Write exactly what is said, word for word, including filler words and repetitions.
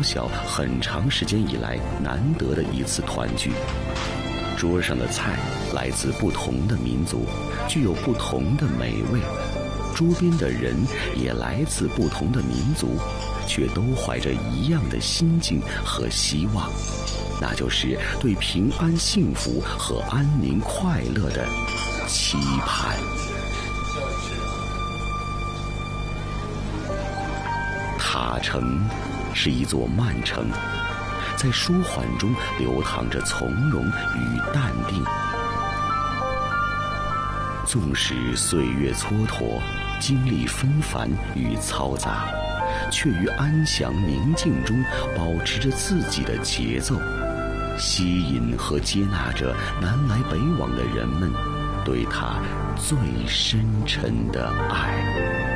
小很长时间以来难得的一次团聚。桌上的菜来自不同的民族，具有不同的美味，桌边的人也来自不同的民族，却都怀着一样的心境和希望，那就是对平安幸福和安宁快乐的期盼。塔城是一座慢城，在舒缓中流淌着从容与淡定。纵使岁月蹉跎，经历纷繁与嘈杂，却于安详宁静中保持着自己的节奏，吸引和接纳着南来北往的人们对它最深沉的爱。